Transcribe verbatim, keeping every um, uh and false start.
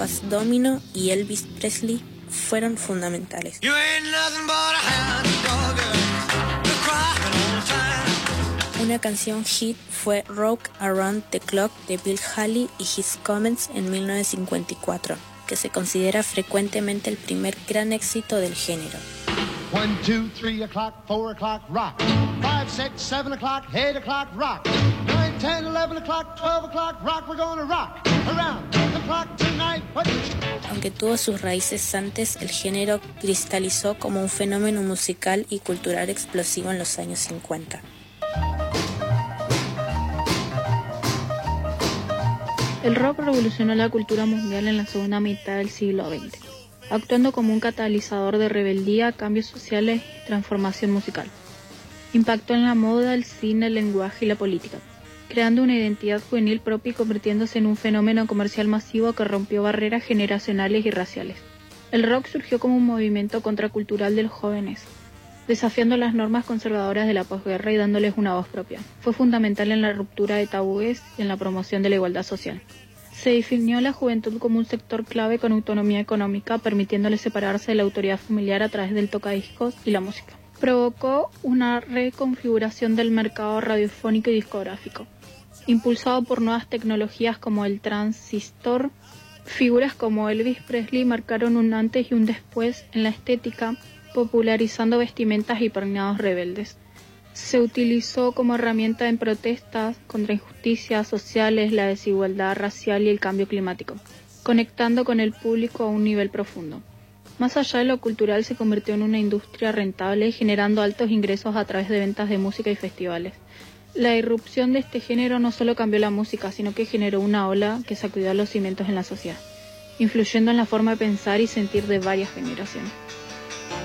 Fats Domino y Elvis Presley fueron fundamentales. Una canción hit fue Rock Around the Clock de Bill Haley y His Comets en mil novecientos cincuenta y cuatro, que se considera frecuentemente el primer gran éxito del género. one, two, three o'clock, four o'clock, rock. five, six, seven o'clock, eight o'clock, rock. nine, ten, eleven o'clock, twelve o'clock, rock. We're gonna rock around the clock tonight. Aunque tuvo sus raíces antes, el género cristalizó como un fenómeno musical y cultural explosivo en los años cincuenta. El rock revolucionó la cultura mundial en la segunda mitad del siglo veinte, actuando como un catalizador de rebeldía, cambios sociales y transformación musical. Impactó en la moda, el cine, el lenguaje y la política, creando una identidad juvenil propia y convirtiéndose en un fenómeno comercial masivo que rompió barreras generacionales y raciales. El rock surgió como un movimiento contracultural de los jóvenes, desafiando las normas conservadoras de la posguerra y dándoles una voz propia. Fue fundamental en la ruptura de tabúes y en la promoción de la igualdad social. Se definió a la juventud como un sector clave con autonomía económica, permitiéndole separarse de la autoridad familiar a través del tocadiscos y la música. Provocó una reconfiguración del mercado radiofónico y discográfico. Impulsado por nuevas tecnologías como el transistor, figuras como Elvis Presley marcaron un antes y un después en la estética, popularizando vestimentas y peinados rebeldes. Se utilizó como herramienta en protestas contra injusticias sociales, la desigualdad racial y el cambio climático, conectando con el público a un nivel profundo. Más allá de lo cultural, se convirtió en una industria rentable, generando altos ingresos a través de ventas de música y festivales. La irrupción de este género no solo cambió la música, sino que generó una ola que sacudió los cimientos en la sociedad, influyendo en la forma de pensar y sentir de varias generaciones.